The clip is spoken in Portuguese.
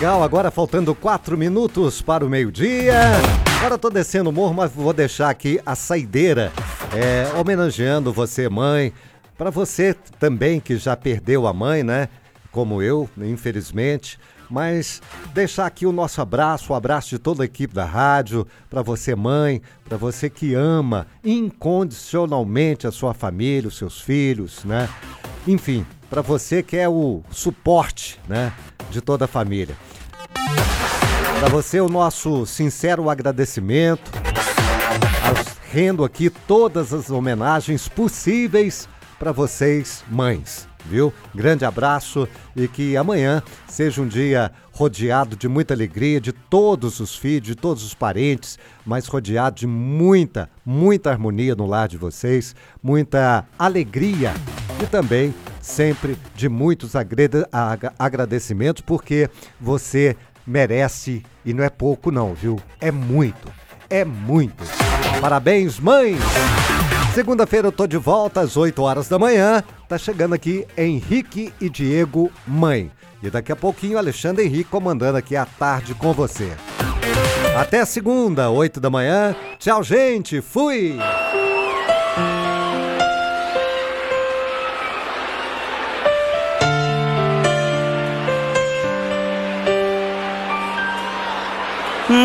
legal, agora faltando 4 minutos para o meio-dia. Agora eu tô descendo o morro, mas vou deixar aqui a saideira, homenageando você, mãe. Para você também que já perdeu a mãe, né? Como eu, infelizmente. Mas deixar aqui o nosso abraço, o abraço de toda a equipe da rádio, para você, mãe, para você que ama incondicionalmente a sua família, os seus filhos, né? Enfim, para você que é o suporte, né, de toda a família. Para você, o nosso sincero agradecimento, rendo aqui todas as homenagens possíveis para vocês, mães. Viu? Grande abraço e que amanhã seja um dia rodeado de muita alegria, de todos os filhos, de todos os parentes, mas rodeado de muita harmonia no lar de vocês, muita alegria e também sempre de muitos agradecimentos, porque você merece e não é pouco não, viu? É muito. Parabéns, mães! Segunda-feira eu tô de volta às 8 horas da manhã. Tá chegando aqui Henrique e Diego Mãe. E daqui a pouquinho Alexandre Henrique comandando aqui a tarde com você. Até segunda, 8 da manhã. Tchau, gente. Fui!